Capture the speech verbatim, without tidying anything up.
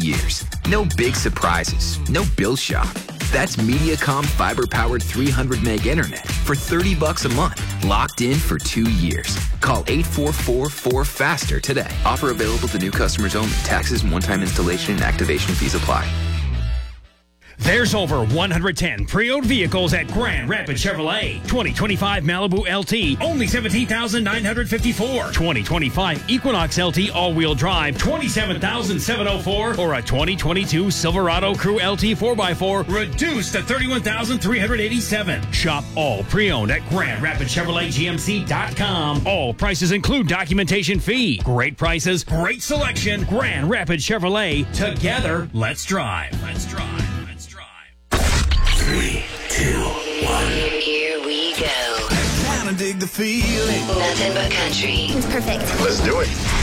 years. No big surprises, no bill shock. That's Mediacom fiber-powered three hundred meg internet for thirty bucks a month. Locked in for two years. Call eight four four, four faster today. Offer available to new customers only. Taxes and one-time installation and activation fees apply. There's over one hundred ten pre-owned vehicles at Grand Rapids Chevrolet. twenty twenty-five Malibu L T, only seventeen thousand nine hundred fifty-four dollars. twenty twenty-five Equinox L T all-wheel drive, twenty-seven thousand seven hundred four dollars. Or a twenty twenty-two Silverado Crew L T four by four, reduced to thirty-one thousand three hundred eighty-seven dollars. Shop all pre-owned at Grand Rapids Chevrolet G M C dot com. All prices include documentation fee. Great prices, great selection. Grand Rapids Chevrolet. Together, let's drive. Let's drive. Three, two, one. Here we go. Kinda dig the feeling. Nothing but country. It's perfect. Let's do it.